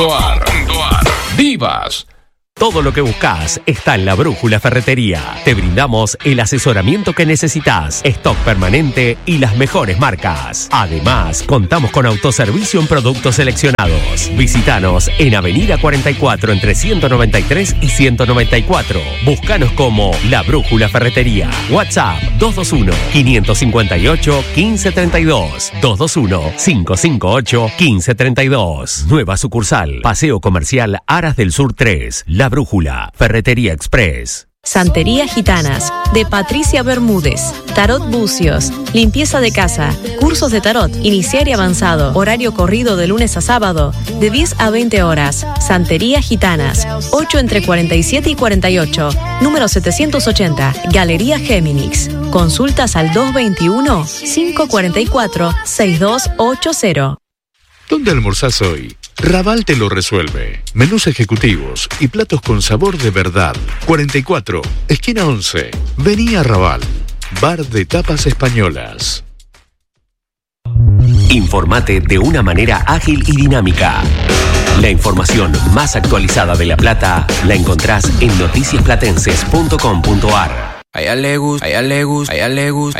Divas. Todo lo que buscas está en La Brújula Ferretería. Te brindamos el asesoramiento que necesitas, stock permanente y las mejores marcas. Además, contamos con autoservicio en productos seleccionados. Visítanos en Avenida 44 entre 193 y 194. Búscanos como La Brújula Ferretería. WhatsApp 221-558-1532. 221-558-1532. Nueva sucursal. Paseo Comercial Aras del Sur 3. La Brújula, Ferretería Express. Santería Gitanas, de Patricia Bermúdez. Tarot Bucios, limpieza de casa, cursos de tarot, iniciar y avanzado, horario corrido de lunes a sábado, de 10 a 20 horas. Santería Gitanas, 8 entre 47 y 48, número 780, Galería Géminix. Consultas al 221-544-6280. ¿Dónde almorzás hoy? Raval te lo resuelve. Menús ejecutivos y platos con sabor de verdad. 44, esquina 11. Vení a Raval. Bar de tapas españolas. Informate de una manera ágil y dinámica. La información más actualizada de La Plata la encontrás en noticiasplatenses.com.ar. A ella le gusta